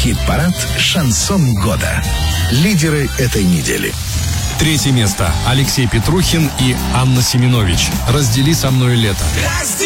Хит-парад «Шансон года». Лидеры этой недели. 3 место. Алексей Петрухин и Анна Семенович. «Раздели со мной лето».